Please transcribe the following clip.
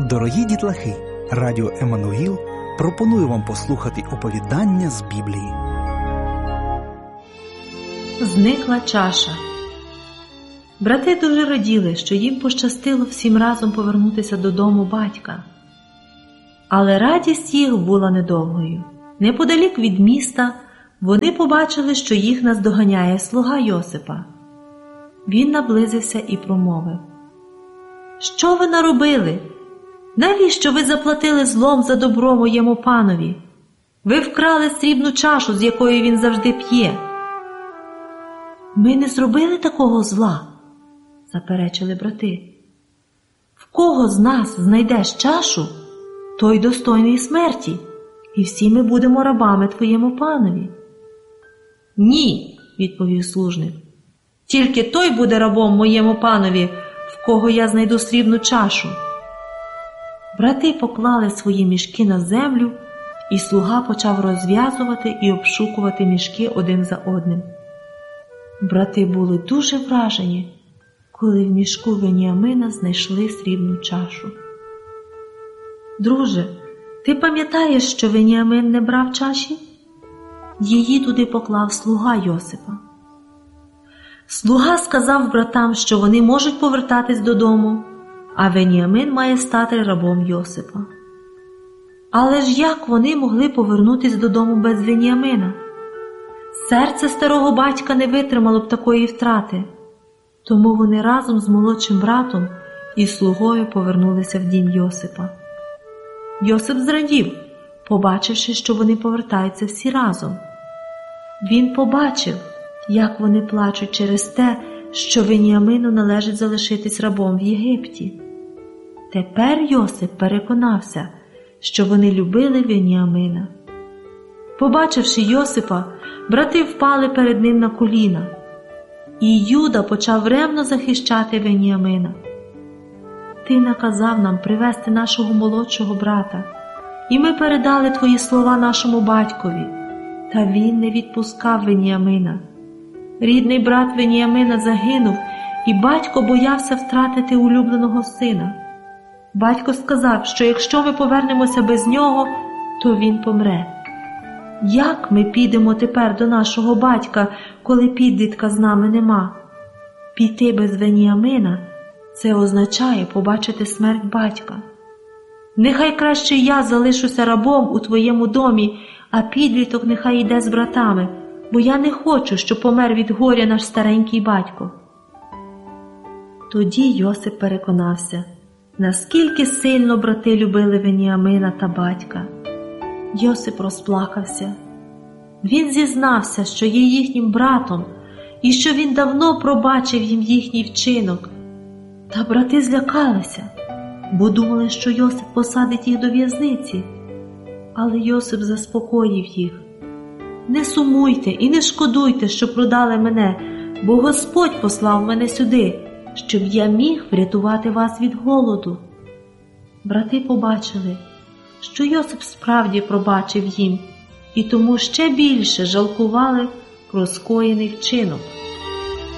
Дорогі дітлахи, Радіо Еммануїл пропонує вам послухати оповідання з Біблії. Зникла чаша. Брати дуже раділи, що їм пощастило всім разом повернутися додому батька. Але радість їх була недовгою. Неподалік від міста вони побачили, що їх наздоганяє слуга Йосипа. Він наблизився і промовив: «Що ви наробили? Навіщо ви заплатили злом за добро моєму панові? Ви вкрали срібну чашу, з якої він завжди п'є». «Ми не зробили такого зла», – заперечили брати. «В кого з нас знайдеш чашу, той достойний смерті, і всі ми будемо рабами твоєму панові». «Ні», – відповів служник, – «тільки той буде рабом моєму панові, в кого я знайду срібну чашу». Брати поклали свої мішки на землю, і слуга почав розв'язувати і обшукувати мішки один за одним. Брати були дуже вражені, коли в мішку Веніамина знайшли срібну чашу. «Друже, ти пам'ятаєш, що Веніамин не брав чаші? Її туди поклав слуга Йосипа». Слуга сказав братам, що вони можуть повертатись додому, а Веніамин має стати рабом Йосипа. Але ж як вони могли повернутись додому без Веніамина? Серце старого батька не витримало б такої втрати, тому вони разом з молодшим братом і слугою повернулися в дім Йосипа. Йосип зрадів, побачивши, що вони повертаються всі разом. Він побачив, як вони плачуть через те, що Веніамину належить залишитись рабом в Єгипті. Тепер Йосип переконався, що вони любили Веніамина. Побачивши Йосипа, брати впали перед ним на коліна, і Юда почав ревно захищати Веніамина. «Ти наказав нам привезти нашого молодшого брата, і ми передали твої слова нашому батькові, та він не відпускав Веніамина. Рідний брат Веніамина загинув, і батько боявся втратити улюбленого сина. Батько сказав, що якщо ми повернемося без нього, то він помре. Як ми підемо тепер до нашого батька, коли підлітка з нами нема? Піти без Веніамина – це означає побачити смерть батька. Нехай краще я залишуся рабом у твоєму домі, а підліток нехай йде з братами, бо я не хочу, щоб помер від горя наш старенький батько». Тоді Йосип переконався, наскільки сильно брати любили Веніамина та батька. Йосип розплакався. Він зізнався, що є їхнім братом і що він давно пробачив їм їхній вчинок. Та брати злякалися, бо думали, що Йосип посадить їх до в'язниці. Але Йосип заспокоїв їх: «Не сумуйте і не шкодуйте, що продали мене, бо Господь послав мене сюди, щоб я міг врятувати вас від голоду». Брати побачили, що Йосип справді пробачив їм, і тому ще більше жалкували про скоєний вчинок.